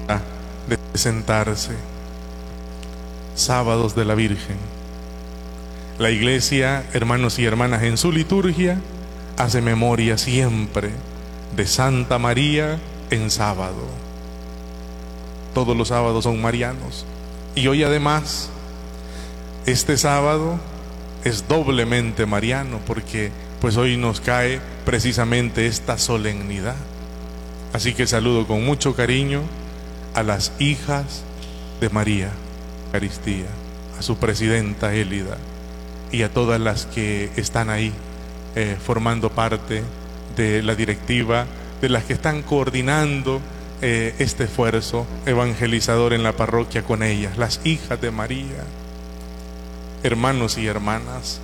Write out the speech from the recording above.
de sentarse. Sábados de la Virgen. La Iglesia, hermanos y hermanas, en su liturgia hace memoria siempre de Santa María en sábado. Todos los sábados son marianos. Y hoy además, este sábado es doblemente mariano porque pues hoy nos cae precisamente esta solemnidad. Así que saludo con mucho cariño a las hijas de María Eucaristía, a su presidenta Élida y a todas las que están ahí formando parte de la directiva, de las que están coordinando este esfuerzo evangelizador en la parroquia con ellas, las hijas de María. Hermanos y hermanas,